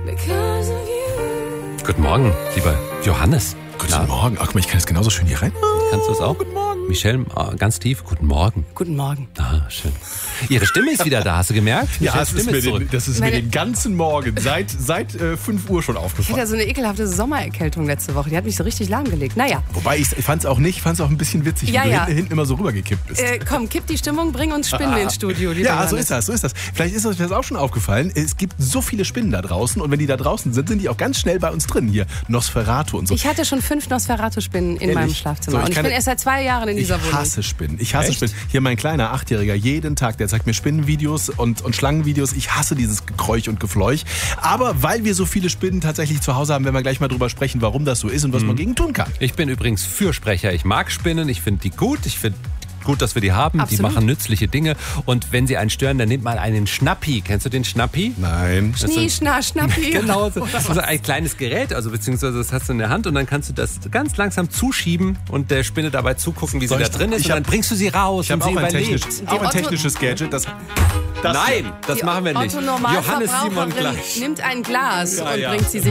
Guten Morgen, lieber Johannes. Guten Morgen. Ach, guck mal, ich kann jetzt genauso schön hier rein. Kannst du es auch? Guten Morgen. Michelle, ganz tief, guten Morgen. Guten Morgen. Ah, schön. Ihre Stimme ist wieder da, hast du gemerkt? Ja, Michelles Stimme ist zurück. das ist mir den ganzen Morgen, seit 5 Uhr schon Ich hatte aufgefallen. ja so eine ekelhafte Sommererkältung letzte Woche. Die hat mich so richtig lahmgelegt. Naja, Wobei, ich fand's auch ein bisschen witzig, Ja, wie ja. du hinten immer so rübergekippt bist. komm, kipp die Stimmung, bring uns Spinnen ins Studio. lieber Ja, so Johannes. ist das. Vielleicht ist euch das auch schon aufgefallen. Es gibt so viele Spinnen da draußen und wenn die da draußen sind, sind die auch ganz schnell bei uns drin. Hier, Nosferatu und so. Ich hatte schon 5 Nosferatu-Spinnen in Ehrlich? meinem Schlafzimmer. So, und ich bin erst seit 2 Jahren in dieser Wohnung. hasse Spinnen. Ich hasse Echt? Spinnen. Hier mein kleiner 8-Jähriger, jeden Tag, der zeigt mir Spinnenvideos und Schlangenvideos. Ich hasse dieses Gekräuch und Gefleuch. Aber weil wir so viele Spinnen tatsächlich zu Hause haben, werden wir gleich mal drüber sprechen, warum das so ist und was man gegen tun kann. Ich bin übrigens Fürsprecher. Ich mag Spinnen, ich finde die gut. Ich finde gut, dass wir die haben. Absolut. Die machen nützliche Dinge. Und wenn sie einen stören, dann nimmt mal einen Schnappi. Kennst du den Schnappi? Nein. Schnie, schna, schnappi. Genau, so. Also ein kleines Gerät, also beziehungsweise das hast du in der Hand und dann kannst du das ganz langsam zuschieben und der Spinne dabei zugucken, wie sie da drin ist. Ich Und dann bringst du sie raus Ich und habe sie auch, überlebt. auch ein technisches Gadget. Das Nein, das machen wir nicht. Otto Johannes Simon Normalverbraucherin gleich. nimmt ein Glas Ja, und ja. bringt sie sich